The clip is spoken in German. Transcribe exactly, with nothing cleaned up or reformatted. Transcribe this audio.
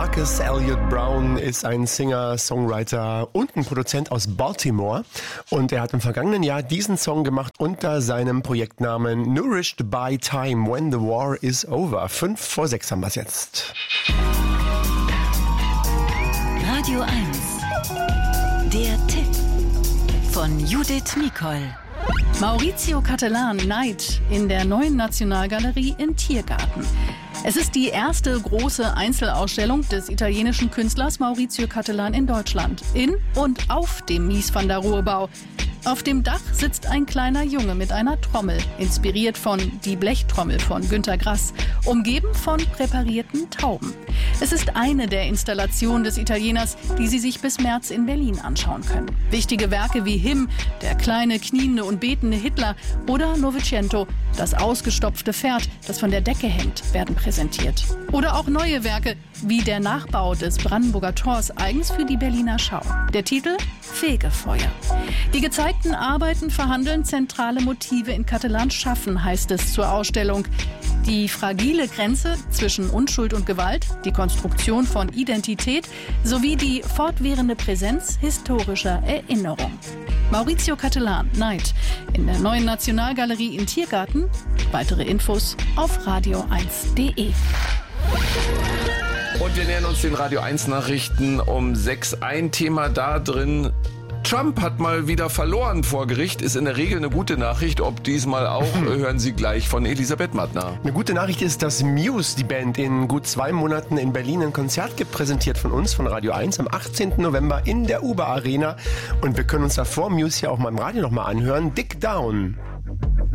Marcus Elliott Brown ist ein Singer, Songwriter und ein Produzent aus Baltimore. Und er hat im vergangenen Jahr diesen Song gemacht unter seinem Projektnamen Nourished by Time, When the War is Over. Fünf vor sechs haben wir es jetzt. Radio eins. Der Tipp von Judith Mikol. Maurizio Cattelan, Night in der Neuen Nationalgalerie in Tiergarten. Es ist die erste große Einzelausstellung des italienischen Künstlers Maurizio Cattelan in Deutschland. In und auf dem Mies van der Rohe-Bau. Auf dem Dach sitzt ein kleiner Junge mit einer Trommel, inspiriert von Die Blechtrommel von Günter Grass, umgeben von präparierten Tauben. Es ist eine der Installationen des Italieners, die Sie sich bis März in Berlin anschauen können. Wichtige Werke wie Him, der kleine, kniende und betende Hitler oder Novecento, das ausgestopfte Pferd, das von der Decke hängt, werden präsentiert. Oder auch neue Werke wie der Nachbau des Brandenburger Tors, eigens für die Berliner Schau. Der Titel Fegefeuer. Die gezeigten Arbeiten verhandeln zentrale Motive in Cattelans Schaffen, heißt es zur Ausstellung. Die fragile Grenze zwischen Unschuld und Gewalt, die Konstruktion von Identität sowie die fortwährende Präsenz historischer Erinnerung. Maurizio Cattelan, Night in der Neuen Nationalgalerie in Tiergarten. Weitere Infos auf radio eins punkt de. Und wir nähern uns den Radio eins Nachrichten um sechs. Ein Thema da drin. Trump hat mal wieder verloren vor Gericht, ist in der Regel eine gute Nachricht. Ob diesmal auch, hören Sie gleich von Elisabeth Mattner. Eine gute Nachricht ist, dass Muse, die Band, in gut zwei Monaten in Berlin ein Konzert gibt, präsentiert von uns, von Radio eins, am achtzehnten November in der Uber Arena. Und wir können uns davor Muse ja auch mal im Radio nochmal anhören. Dig Down.